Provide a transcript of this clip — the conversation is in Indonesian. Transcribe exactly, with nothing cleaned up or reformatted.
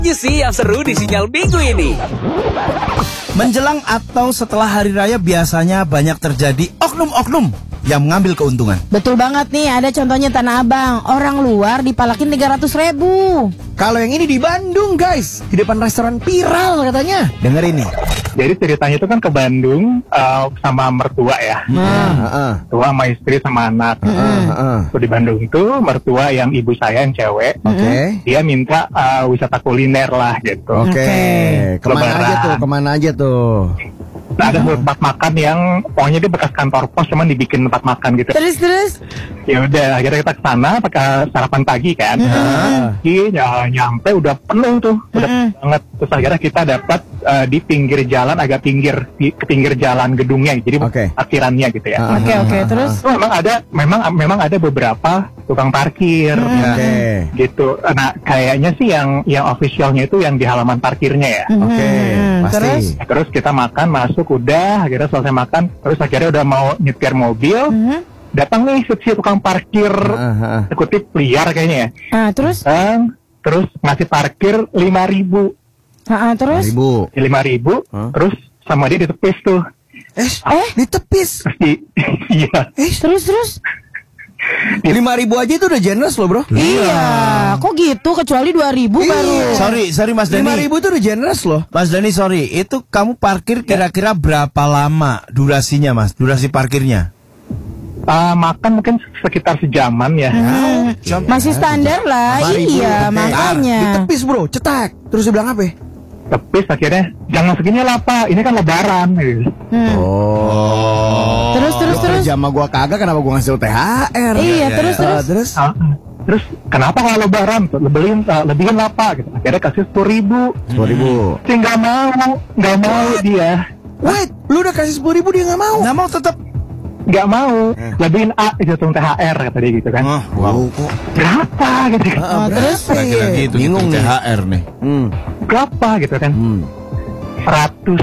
sih yang seru di Sinyal Minggu ini. Menjelang atau setelah hari raya biasanya banyak terjadi oknum-oknum yang mengambil keuntungan. Betul banget nih, ada contohnya Tanah Abang. Orang luar dipalakin tiga ratus ribu. Kalau yang ini di Bandung guys, di depan restoran viral katanya. Dengar ini. Jadi ceritanya itu kan ke Bandung uh, sama mertua ya. Hmm. Uh, Tua sama istri sama anak. uh, uh, uh. Di Bandung itu mertua yang ibu saya yang cewek. Oke. Okay. Dia minta uh, wisata kuliner lah gitu. Oke. Okay. Kemana Lebaran. aja tuh? Kemana aja tuh? Nah, ada tempat makan yang pokoknya dia bekas kantor pos, cuman dibikin tempat makan gitu. Terus terus. Ya udah, akhirnya kita kesana pakai sarapan pagi kan. Pagi ya, nyampe udah penuh tuh, udah penuh banget. Terus akhirnya kita dapat uh, di pinggir jalan, agak pinggir di ke pinggir jalan gedungnya, jadi okay. parkirannya gitu ya. Oke okay, oke okay, terus. Itu memang ada, memang memang ada beberapa tukang parkir, Oke. Okay. gitu. Nah, kayaknya sih yang yang officialnya itu yang di halaman parkirnya ya. Oke, okay, pasti. Terus? Terus kita makan, masuk, udah, akhirnya selesai makan, terus akhirnya udah mau nyetir mobil, mm-hmm. datang nih si tukang parkir, uh-huh. kutip liar kayaknya ya. Ah, terus? Datang, terus ngasih parkir lima ribu. Ah, terus? Lima ribu, huh? Terus sama dia ditepis tuh. Eh, eh? Ditepis? Iya. Eh, terus, terus? Lima ribu aja itu udah generous loh bro. Iya, kok gitu, kecuali dua ribu iya. baru. Sorry, sorry Mas Dani. Lima ribu itu udah generous loh. Mas Dani sorry, itu kamu parkir kira-kira berapa lama durasinya Mas? Durasi parkirnya? Uh, makan mungkin sekitar sejaman ya. Hmm. Ya. Masih standar lah, iya makanya. Ditepis bro, cetak. Terus dia bilang apa? Tepis akhirnya, jangan segini lah Pak, ini kan lebaran. Hmm. Oh. Terus terus Lo terus. kerja sama gua kagak, kenapa gua ngasih T H R? Iya, ya, terus ya. terus. Uh, terus. Uh, terus kenapa kalau lebaran? Lebihin, uh, lebihin lah Pak. Gitu. Akhirnya kasih sepuluh ribu. Sepuluh ribu. Sih nggak mau, nggak mau dia. Wait, lu udah kasih sepuluh ribu dia nggak mau? Nggak mau tetap. Nggak mau, eh. lebihin A hitung T H R kata dia gitu kan. Oh, wow. Berapa gitu kan? Oh, terus kira-kira gitu, bingung nih. T H R nih. Hmm. Berapa gitu kan? Hmm. seratus